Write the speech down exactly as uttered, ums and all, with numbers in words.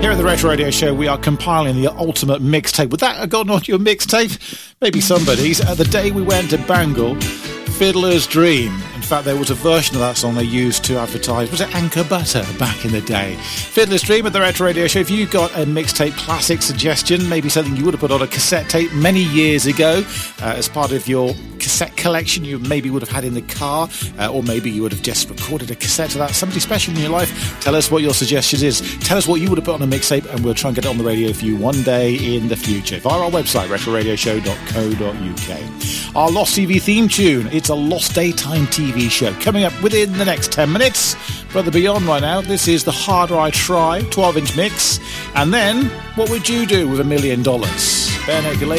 Here at the Retro Radio Show, we are compiling the ultimate mixtape. Would that have gotten on your mixtape? Maybe somebody's. Uh, the day we went to Bangle, Fiddler's Dream. In fact, there was a version of that song they used to advertise. Was it Anchor Butter back in the day? Fiddler's Dream at the Retro Radio Show. If you got a mixtape classic suggestion, maybe something you would have put on a cassette tape many years ago uh, as part of your cassette collection you maybe would have had in the car, uh, or maybe you would have just recorded a cassette of that, somebody special in your life, tell us what your suggestion is. Tell us what you would have put on a mixtape, and we'll try and get it on the radio for you one day in the future via our website, retro radio show dot co dot uk. Our Lost T V theme tune, it's a Lost Daytime T V show, coming up within the next ten minutes. Brother Beyond right now, this is The Harder I Try, twelve inch mix. And then, what would you do with a million dollars? Bare Naked Ladies.